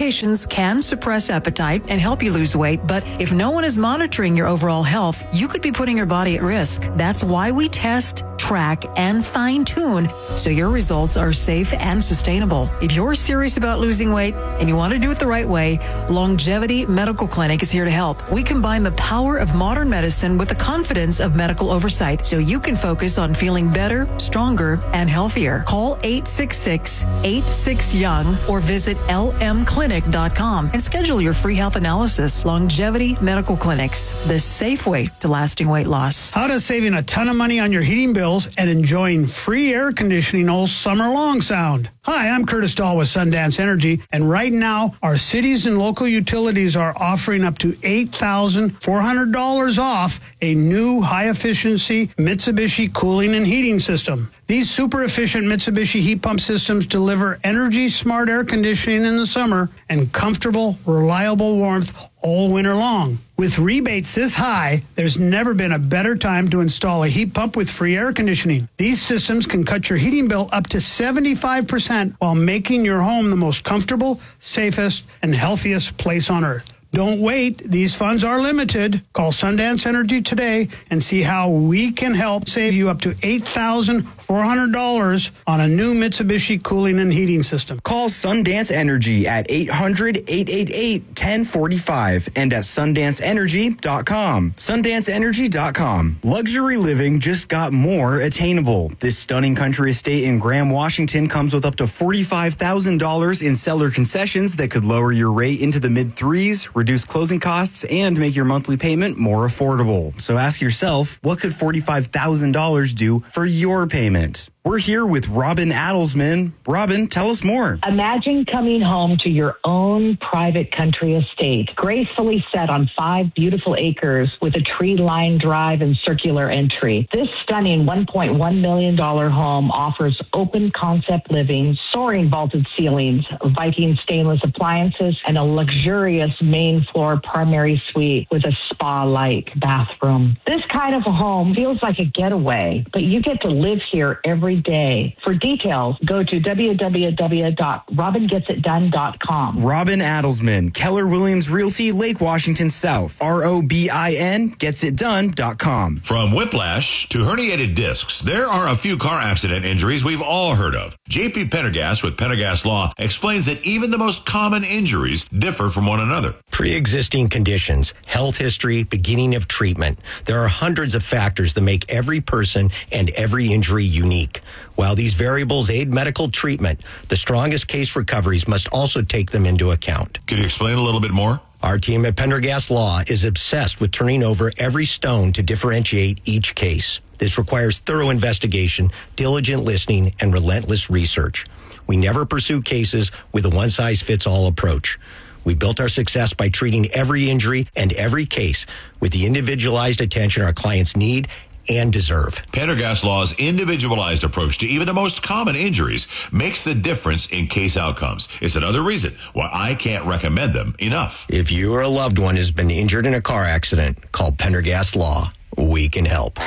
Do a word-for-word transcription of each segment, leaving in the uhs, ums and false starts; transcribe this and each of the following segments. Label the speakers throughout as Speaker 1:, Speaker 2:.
Speaker 1: medications can suppress appetite and help you lose weight, but if no one is monitoring your overall health, you could be putting your body at risk. That's why we test, track, and fine-tune so your results are safe and sustainable. If you're serious about losing weight and you want to do it the right way, Longevity Medical Clinic is here to help. We combine the power of modern medicine with the confidence of medical oversight so you can focus on feeling better, stronger, and healthier. Call eight six six, eight six, young or visit L M clinic dot com and schedule your free health analysis. Longevity Medical Clinics, the safe way to lasting weight loss.
Speaker 2: How does saving a ton of money on your heating bills and enjoying free air conditioning all summer long sound? Hi, I'm Curtis Dahl with Sundance Energy, and right now, our cities and local utilities are offering up to eight thousand four hundred dollars off a new high-efficiency Mitsubishi cooling and heating system. These super-efficient Mitsubishi heat pump systems deliver energy-smart air conditioning in the summer and comfortable, reliable warmth all winter long. With rebates this high, there's never been a better time to install a heat pump with free air conditioning. These systems can cut your heating bill up to seventy-five percent while making your home the most comfortable, safest, and healthiest place on earth. Don't wait. These funds are limited. Call Sundance Energy today and see how we can help save you up to eight thousand four hundred dollars on a new Mitsubishi cooling and heating system.
Speaker 3: Call Sundance Energy at eight hundred, eight eight eight, one zero four five and at sundance energy dot com. sundance energy dot com. Luxury living just got more attainable. This stunning country estate in Graham, Washington comes with up to forty-five thousand dollars in seller concessions that could lower your rate into the mid threes, reduce closing costs, and make your monthly payment more affordable. So ask yourself, what could forty-five thousand dollars do for your payment? We're here with Robin Adelsman. Robin, tell us more.
Speaker 4: Imagine coming home to your own private country estate, gracefully set on five beautiful acres with a tree-lined drive and circular entry. This stunning one point one million dollars home offers open concept living, soaring vaulted ceilings, Viking stainless appliances, and a luxurious main floor primary suite with a spa-like bathroom. This kind of a home feels like a getaway, but you get to live here every day. For details, go to w w w dot robin gets it done dot com.
Speaker 3: Robin Adelsman, Keller Williams Realty, Lake Washington South. R O B I N, gets it done dot com.
Speaker 5: From whiplash to herniated discs, there are a few car accident injuries we've all heard of. J P Pendergast with Pendergast Law explains that even the most common injuries differ from one another.
Speaker 6: Pre-existing conditions, health history, beginning of treatment. There are hundreds of factors that make every person and every injury unique. While these variables aid medical treatment, the strongest case recoveries must also take them into account.
Speaker 5: Can you explain a little bit more?
Speaker 6: Our team at Pendergast Law is obsessed with turning over every stone to differentiate each case. This requires thorough investigation, diligent listening, and relentless research. We never pursue cases with a one-size-fits-all approach. We built our success by treating every injury and every case with the individualized attention our clients need and deserve.
Speaker 5: Pendergast Law's individualized approach to even the most common injuries makes the difference in case outcomes. It's another reason why I can't recommend them enough.
Speaker 6: If you or a loved one has been injured in a car accident, call Pendergast Law. We can help.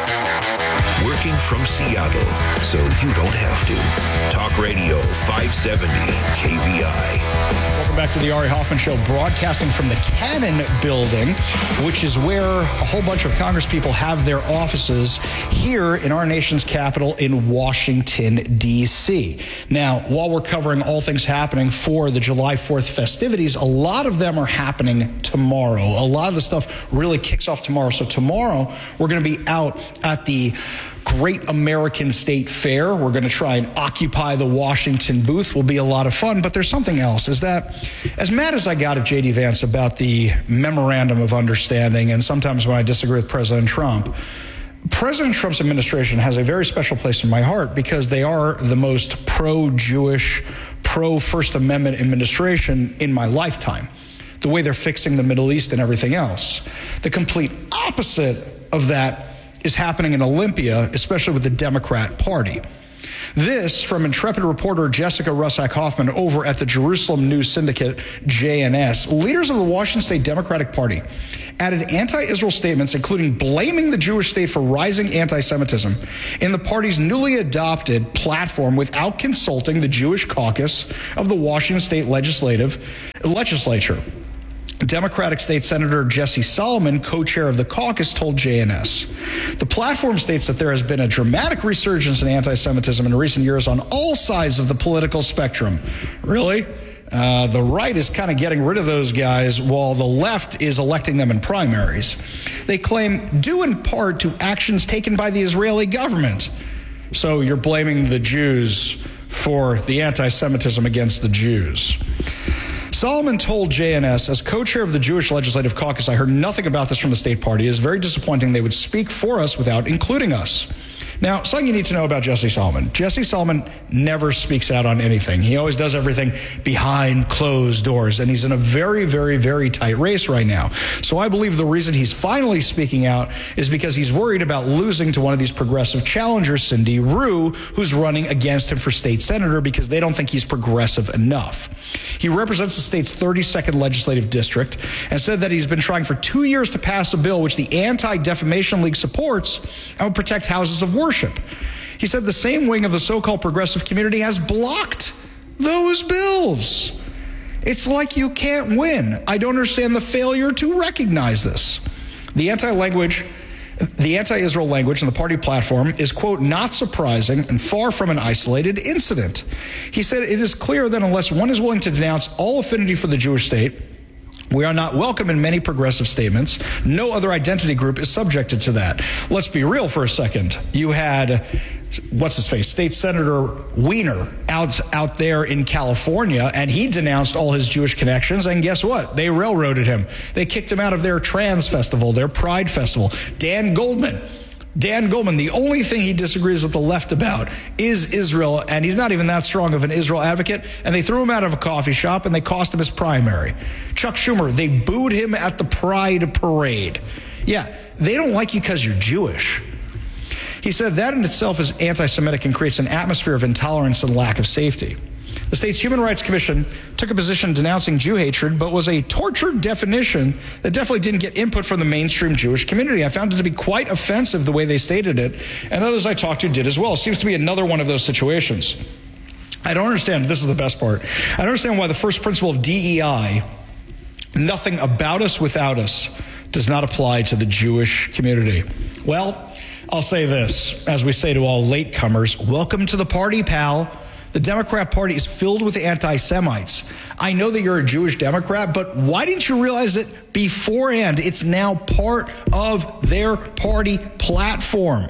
Speaker 7: Working from Seattle, so you don't have to. Talk Radio five seventy K V I.
Speaker 8: Welcome back to the Ari Hoffman Show, broadcasting from the Cannon Building, which is where a whole bunch of Congress people have their offices here in our nation's capital in Washington, D C. Now, while we're covering all things happening for the July fourth festivities, a lot of them are happening tomorrow. A lot of the stuff really kicks off tomorrow. So tomorrow, we're going to be out at the Great American State Fair. We're going to try and occupy the Washington booth. Will be a lot of fun. But there's something else, is that as mad as I got at J D Vance about the memorandum of understanding, and sometimes when I disagree with President Trump, President Trump's administration has a very special place in my heart because they are the most pro-Jewish, pro-First Amendment administration in my lifetime. The way they're fixing the Middle East and everything else. The complete opposite of that is happening in Olympia, especially with the Democrat Party. This from intrepid reporter Jessica Russack-Hoffman over at the Jerusalem News Syndicate, J N S. Leaders of the Washington State Democratic Party added anti-Israel statements, including blaming the Jewish state for rising anti-Semitism, in the party's newly adopted platform without consulting the Jewish caucus of the Washington State Legislative Legislature. Democratic State Senator Jesse Solomon, co-chair of the caucus, told J N S. The platform states that there has been a dramatic resurgence in anti-Semitism in recent years on all sides of the political spectrum. Really? Uh, the right is kind of getting rid of those guys while the left is electing them in primaries. They claim due in part to actions taken by the Israeli government. So you're blaming the Jews for the anti-Semitism against the Jews. Solomon told J N S, as co-chair of the Jewish Legislative Caucus, I heard nothing about this from the state party. It is very disappointing they would speak for us without including us. Now, something you need to know about Jesse Solomon. Jesse Solomon never speaks out on anything. He always does everything behind closed doors, and he's in a very, very, very tight race right now. So I believe the reason he's finally speaking out is because he's worried about losing to one of these progressive challengers, Cindy Rue, who's running against him for state senator because they don't think he's progressive enough. He represents the state's thirty-second legislative district and said that he's been trying for two years to pass a bill which the Anti-Defamation League supports and would protect houses of worship. He said the same wing of the so-called progressive community has blocked those bills. It's like you can't win. I don't understand the failure to recognize this. The anti-language, the anti-Israel language in the party platform is, quote, not surprising and far from an isolated incident. He said it is clear that unless one is willing to denounce all affinity for the Jewish state, we are not welcome in many progressive statements. No other identity group is subjected to that. Let's be real for a second. You had, what's his face, State Senator Weiner out, out there in California, and he denounced all his Jewish connections, and guess what? They railroaded him. They kicked him out of their trans festival, their pride festival. Dan Goldman. Dan Goldman, the only thing he disagrees with the left about is Israel, and he's not even that strong of an Israel advocate, and they threw him out of a coffee shop, and they cost him his primary. Chuck Schumer, they booed him at the Pride Parade. Yeah, they don't like you because you're Jewish. He said that in itself is anti-Semitic and creates an atmosphere of intolerance and lack of safety. The state's Human Rights Commission took a position denouncing Jew hatred, but was a tortured definition that definitely didn't get input from the mainstream Jewish community. I found it to be quite offensive the way they stated it, and others I talked to did as well. It seems to be another one of those situations. I don't understand, this is the best part, I don't understand why the first principle of D E I, nothing about us without us, does not apply to the Jewish community. Well, I'll say this, as we say to all latecomers, welcome to the party, pal. The Democrat Party is filled with anti-Semites. I know that you're a Jewish Democrat, but why didn't you realize it beforehand? It's now part of their party platform.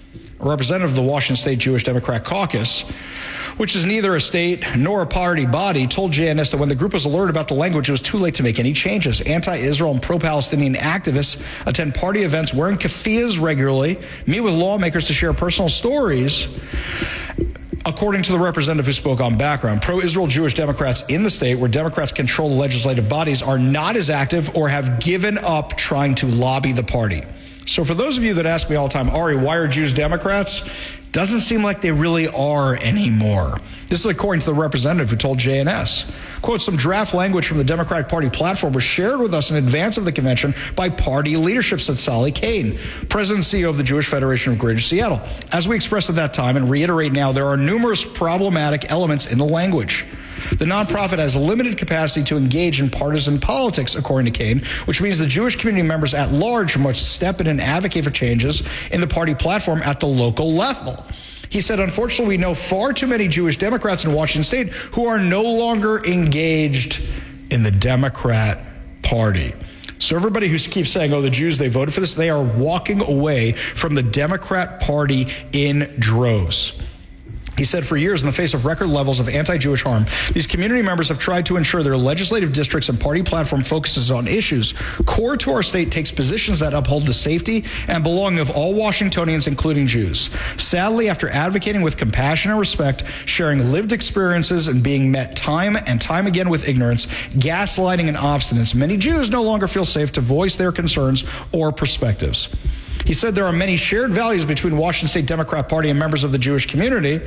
Speaker 8: A representative of the Washington State Jewish Democrat Caucus, which is neither a state nor a party body, told J N S that when the group was alerted about the language, it was too late to make any changes. Anti-Israel and pro-Palestinian activists attend party events wearing keffiyehs regularly, meet with lawmakers to share personal stories. According to the representative who spoke on background, pro-Israel Jewish Democrats in the state where Democrats control the legislative bodies are not as active or have given up trying to lobby the party. So for those of you that ask me all the time, Ari, why are Jews Democrats? Doesn't seem like they really are anymore. This is according to the representative who told J N S. Quote, some draft language from the Democratic Party platform was shared with us in advance of the convention by party leadership, said Sally Kane, president and C E O of the Jewish Federation of Greater Seattle. As we expressed at that time and reiterate now, there are numerous problematic elements in the language. The nonprofit has limited capacity to engage in partisan politics, according to Kane, which means the Jewish community members at large must step in and advocate for changes in the party platform at the local level. He said, unfortunately, we know far too many Jewish Democrats in Washington state who are no longer engaged in the Democrat Party. So everybody who keeps saying, oh, the Jews, they voted for this, they are walking away from the Democrat Party in droves. He said for years, in the face of record levels of anti-Jewish harm, these community members have tried to ensure their legislative districts and party platform focuses on issues core to our state, takes positions that uphold the safety and belonging of all Washingtonians, including Jews. Sadly, after advocating with compassion and respect, sharing lived experiences, and being met time and time again with ignorance, gaslighting, and obstinance, many Jews no longer feel safe to voice their concerns or perspectives. He said there are many shared values between Washington State Democrat Party and members of the Jewish community.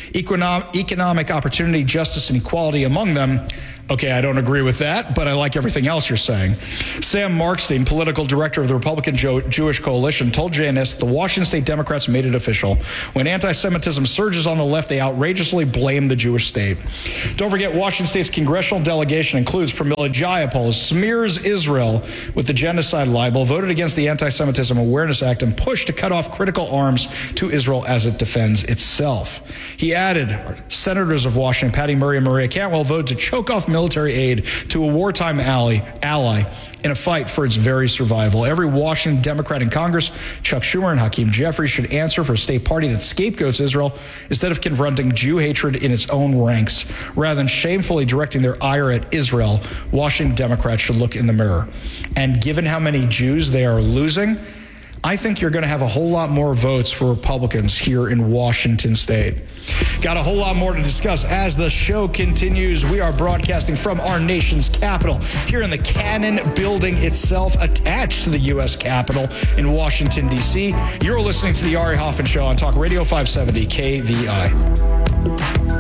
Speaker 8: economic, economic opportunity, justice, and equality among them. Okay, I don't agree with that, but I like everything else you're saying. Sam Markstein, political director of the Republican Jew- Jewish Coalition, told J N S the Washington State Democrats made it official. When anti-Semitism surges on the left, they outrageously blame the Jewish state. Don't forget, Washington State's congressional delegation includes Pramila Jayapal, smears Israel with the genocide libel, voted against the Anti-Semitism Awareness Act, and pushed to cut off critical arms to Israel as it defends itself. He added, senators of Washington, Patty Murray and Maria Cantwell, voted to choke off military aid to a wartime ally, ally in a fight for its very survival. Every Washington Democrat in Congress, Chuck Schumer and Hakeem Jeffries, should answer for a state party that scapegoats Israel instead of confronting Jew hatred in its own ranks. Rather than shamefully directing their ire at Israel, Washington Democrats should look in the mirror. And given how many Jews they are losing, I think you're going to have a whole lot more votes for Republicans here in Washington State. Got a whole lot more to discuss as the show continues. We are broadcasting from our nation's capital here in the Cannon Building itself, attached to the U S Capitol in Washington, D C. You're listening to the Ari Hoffman Show on Talk Radio five seventy K V I.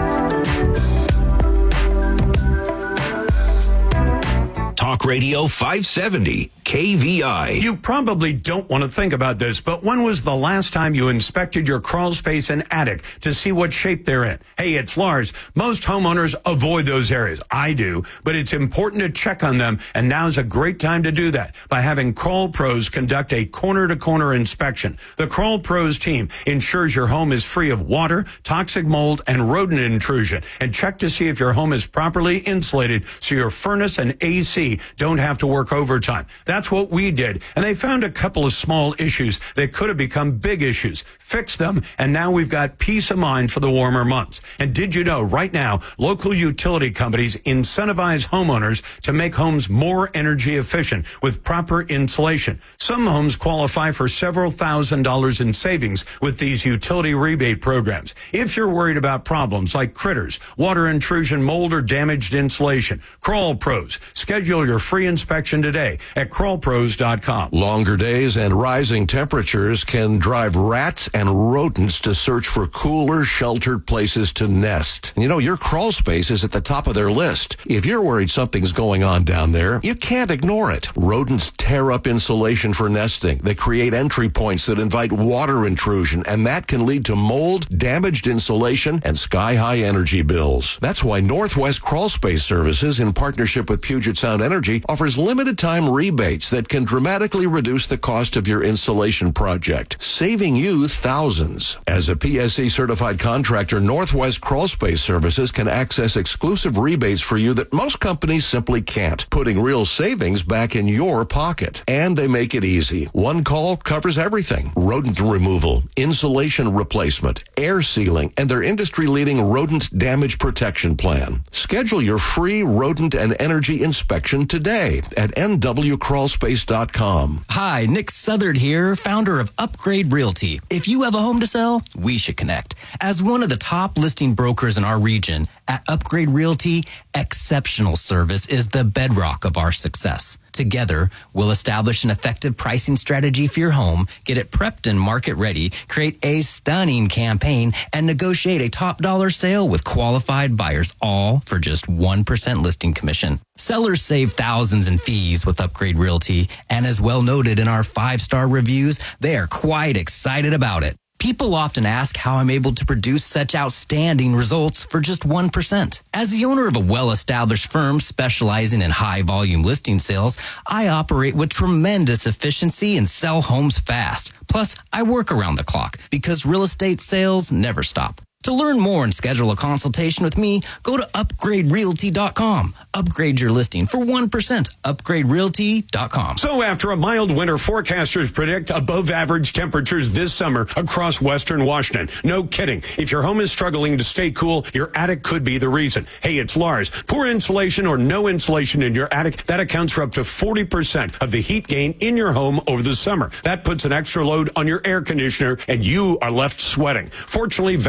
Speaker 7: Talk Radio five seventy K V I.
Speaker 9: You probably don't want to think about this, but when was the last time you inspected your crawl space and attic to see what shape they're in? Hey, it's Lars. Most homeowners avoid those areas. I do, but it's important to check on them, and now's a great time to do that by having Crawl Pros conduct a corner-to-corner inspection. The Crawl Pros team ensures your home is free of water, toxic mold, and rodent intrusion, and check to see if your home is properly insulated so your furnace and A C don't have to work overtime. That's what we did, and they found a couple of small issues that could have become big issues. Fixed them, and now we've got peace of mind for the warmer months. And did you know, right now, local utility companies incentivize homeowners to make homes more energy efficient with proper insulation. Some homes qualify for several thousand dollars in savings with these utility rebate programs. If you're worried about problems like critters, water intrusion, mold, or damaged insulation, Crawl Pros. Schedule your free inspection today at crawl pros dot com.
Speaker 10: Longer days and rising temperatures can drive rats and rodents to search for cooler, sheltered places to nest. You know, your crawl space is at the top of their list. If you're worried something's going on down there, you can't ignore it. Rodents tear up insulation for nesting. They create entry points that invite water intrusion, and that can lead to mold, damaged insulation, and sky-high energy bills. That's why Northwest Crawl Space Services, in partnership with Puget Sound Energy, offers limited-time rebates that can dramatically reduce the cost of your insulation project, saving you thousands. As a P S C-certified contractor, Northwest Crawl Space Services can access exclusive rebates for you that most companies simply can't, putting real savings back in your pocket. And they make it easy. One call covers everything: rodent removal, insulation replacement, air sealing, and their industry-leading rodent damage protection plan. Schedule your free rodent and energy inspection today at N W crawl space dot com.
Speaker 11: Hi, Nick Southard here, founder of Upgrade Realty. If you have a home to sell, we should connect. As one of the top listing brokers in our region, at Upgrade Realty, exceptional service is the bedrock of our success. Together, we'll establish an effective pricing strategy for your home, get it prepped and market ready, create a stunning campaign, and negotiate a top dollar sale with qualified buyers, all for just one percent listing commission. Sellers save thousands in fees with Upgrade Realty, and as well noted in our five-star reviews, they are quite excited about it. People often ask how I'm able to produce such outstanding results for just one percent. As the owner of a well-established firm specializing in high-volume listing sales, I operate with tremendous efficiency and sell homes fast. Plus, I work around the clock because real estate sales never stop. To learn more and schedule a consultation with me, go to upgrade realty dot com. Upgrade your listing for one percent. upgrade realty dot com.
Speaker 9: So after a mild winter, forecasters predict above average temperatures this summer across western Washington. No kidding. If your home is struggling to stay cool, your attic could be the reason. Hey, it's Lars. Poor insulation or no insulation in your attic, that accounts for up to forty percent of the heat gain in your home over the summer. That puts an extra load on your air conditioner, and you are left sweating. Fortunately, Valentine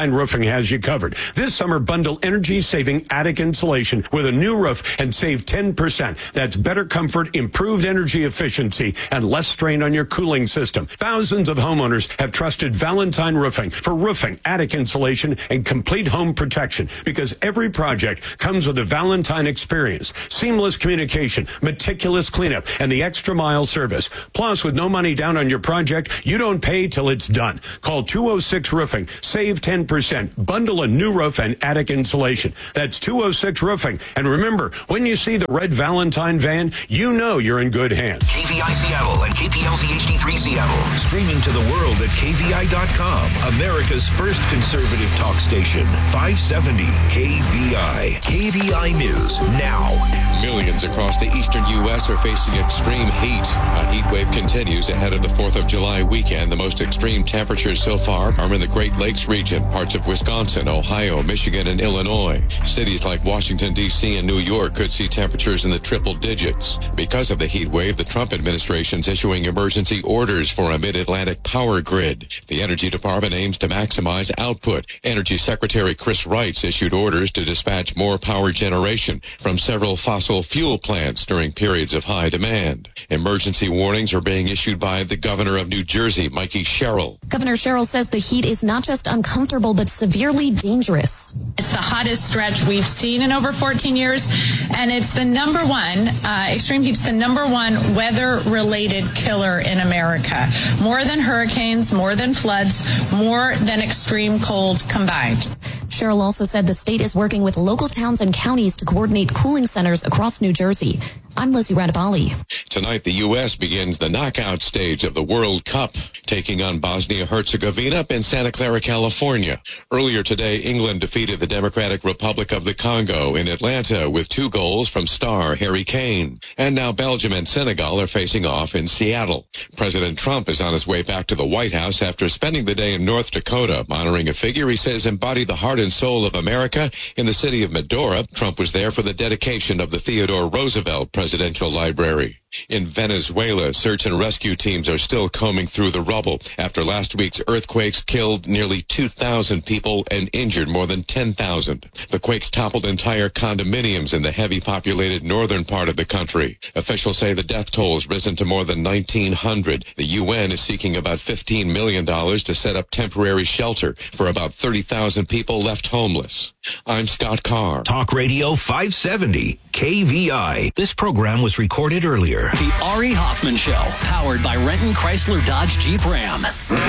Speaker 9: Valentine Roofing has you covered. This summer, bundle energy-saving attic insulation with a new roof and save ten percent. That's better comfort, improved energy efficiency, and less strain on your cooling system. Thousands of homeowners have trusted Valentine Roofing for roofing, attic insulation, and complete home protection because every project comes with a Valentine experience, seamless communication, meticulous cleanup, and the extra mile service. Plus, with no money down on your project, you don't pay till it's done. Call two oh six Roofing. Save ten percent. Bundle a new roof and attic insulation. That's two oh six Roofing. And remember, when you see the red Valentine van, you know you're in good hands.
Speaker 7: K V I Seattle and K P L Z H D three Seattle. Streaming to the world at K V I dot com. America's first conservative talk station. five seventy K V I. K V I News now.
Speaker 12: Millions across the eastern U S are facing extreme heat. A heat wave continues ahead of the fourth of July weekend. The most extreme temperatures so far are in the Great Lakes region, parts of Wisconsin, Ohio, Michigan, and Illinois. Cities like Washington, D C and New York could see temperatures in the triple digits. Because of the heat wave, the Trump administration's issuing emergency orders for a mid-Atlantic power grid. The Energy Department aims to maximize output. Energy Secretary Chris Wright issued orders to dispatch more power generation from several fossil fuel plants during periods of high demand. Emergency warnings are being issued by the governor of New Jersey, Mikey Sherrill.
Speaker 13: Governor Sherrill says the heat is not just uncomfortable, but severely dangerous.
Speaker 14: It's the hottest stretch we've seen in over fourteen years, and it's the number one, uh, extreme heat's the number one weather-related killer in America. More than hurricanes, more than floods, more than extreme cold combined.
Speaker 13: Sherrill also said the state is working with local towns and counties to coordinate cooling centers across New Jersey. I'm Lizzie Radabali.
Speaker 12: Tonight, the U S begins the knockout stage of the World Cup, taking on Bosnia-Herzegovina in Santa Clara, California. Earlier today, England defeated the Democratic Republic of the Congo in Atlanta with two goals from star Harry Kane. And now Belgium and Senegal are facing off in Seattle. President Trump is on his way back to the White House after spending the day in North Dakota, honoring a figure he says embodied the heart and soul of America in the city of Medora. Trump was there for the dedication of the Theodore Roosevelt Presidential Library. In Venezuela, search and rescue teams are still combing through the rubble after last week's earthquakes killed nearly two thousand people and injured more than ten thousand. The quakes toppled entire condominiums in the heavy populated northern part of the country. Officials say the death toll has risen to more than nineteen hundred. The U N is seeking about fifteen million dollars to set up temporary shelter for about thirty thousand people left homeless. I'm Scott Carr.
Speaker 7: Talk Radio five seventy K V I. This program was recorded earlier.
Speaker 15: The Ari Hoffman Show, powered by Renton Chrysler Dodge Jeep Ram.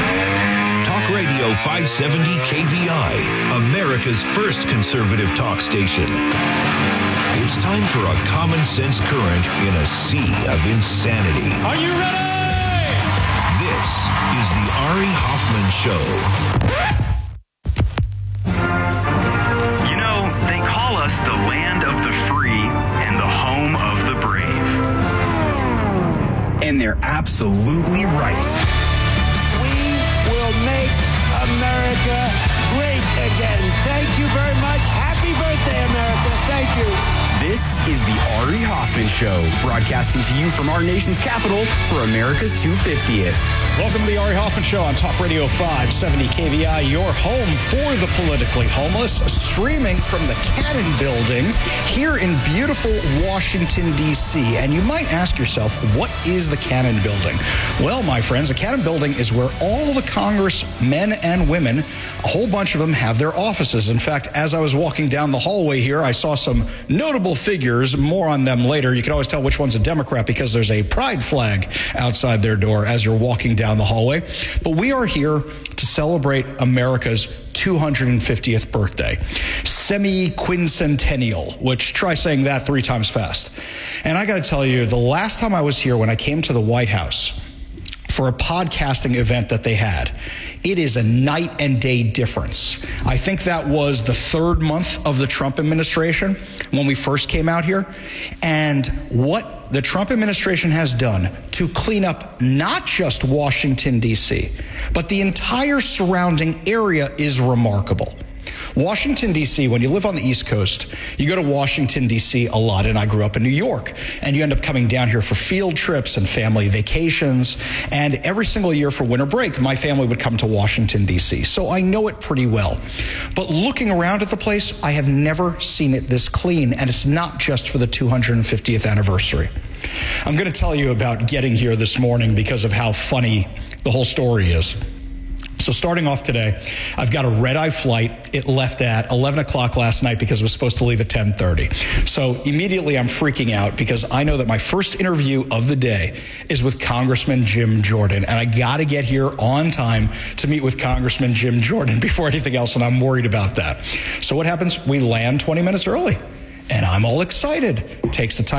Speaker 7: Talk Radio five seventy K V I, America's first conservative talk station. It's time for a common sense current in a sea of insanity.
Speaker 16: Are you ready?
Speaker 7: This is the Ari Hoffman Show.
Speaker 17: You know, they call us the land of the free and the home of the brave.
Speaker 3: And they're absolutely right.
Speaker 18: We will make America great again. Thank you very much. Happy birthday, America. Thank you.
Speaker 3: This is the Ari Hoffman Show, broadcasting to you from our nation's capital for America's two hundred fiftieth.
Speaker 8: Welcome to the Ari Hoffman Show on Talk Radio five seventy K V I, your home for the politically homeless, streaming from the Cannon Building here in beautiful Washington, D C. And you might ask yourself, what is the Cannon Building? Well, my friends, the Cannon Building is where all the Congress men and women, a whole bunch of them, have their offices. In fact, as I was walking down the hallway here, I saw some notable figures. More on them later. You can always tell which one's a Democrat because there's a pride flag outside their door as you're walking down the hallway. But we are here to celebrate America's two hundred fiftieth birthday, semi-quincentennial, which try saying that three times fast. And I got to tell you, the last time I was here, when I came to the White House for a podcasting event that they had, it is a night and day difference. I think that was the third month of the Trump administration when we first came out here. And what the Trump administration has done to clean up not just Washington, D C, but the entire surrounding area is remarkable. Washington, D C, when you live on the East Coast, you go to Washington, D C a lot, and I grew up in New York, and you end up coming down here for field trips and family vacations, and every single year for winter break, my family would come to Washington, D C, so I know it pretty well. But looking around at the place, I have never seen it this clean, and it's not just for the two hundred fiftieth anniversary. I'm going to tell you about getting here this morning because of how funny the whole story is. So starting off today, I've got a red-eye flight. It left at eleven o'clock last night because it was supposed to leave at ten thirty. So immediately I'm freaking out because I know that my first interview of the day is with Congressman Jim Jordan, and I got to get here on time to meet with Congressman Jim Jordan before anything else, and I'm worried about that. So what happens? We land twenty minutes early, and I'm all excited. Takes the time